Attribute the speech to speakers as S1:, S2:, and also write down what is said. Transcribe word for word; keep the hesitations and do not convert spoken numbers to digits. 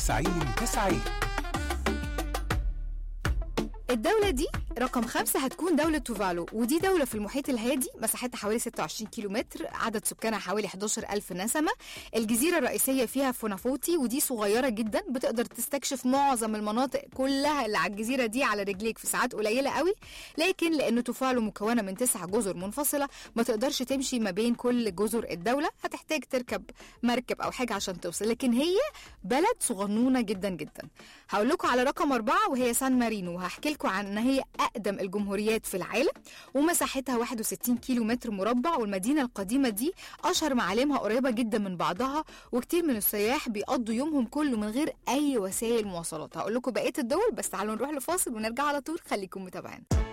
S1: تسعين تسعين.
S2: الدولة دي رقم خمسة هتكون دولة توفالو، ودي دولة في المحيط الهادي، مساحتها حوالي ستة وعشرين كيلو متر، عدد سكانها حوالي حداشر ألف نسمة. الجزيرة الرئيسية فيها فونافوتي، ودي صغيرة جدا، بتقدر تستكشف معظم المناطق كلها اللي على الجزيرة دي على رجليك في ساعات قليلة قوي. لكن لأن توفالو مكونة من تسع جزر منفصلة ما تقدرش تمشي ما بين كل جزر الدولة، هتحتاج تركب مركب أو حاجة عشان توصل، لكن هي بلد صغنونة جدا جدا. هقول لكم على رقم أربعة وهي سان مارينو، وهحكي لكم عن ان هي اقدم الجمهوريات في العالم ومساحتها واحد وستين كيلو متر مربع، والمدينه القديمه دي اشهر معالمها قريبه جدا من بعضها، وكتير من السياح بيقضوا يومهم كله من غير اي وسائل مواصلات. هقول لكم بقيه الدول، بس تعالوا نروح لفاصل ونرجع على طول، خليكم متابعين.